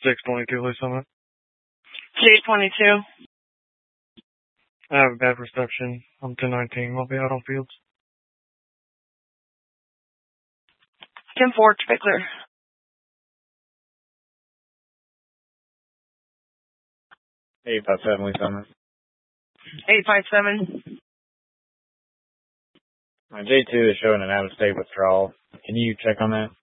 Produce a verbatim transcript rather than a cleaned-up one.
six twenty-two, Lee Summit. J twenty-two. I have a bad reception. I'm ten nineteen. I'll be out on fields. ten four, to be clear. eight five seven, Lee Summit. eight five seven. My J two is showing an out-of-state withdrawal. Can you check on that?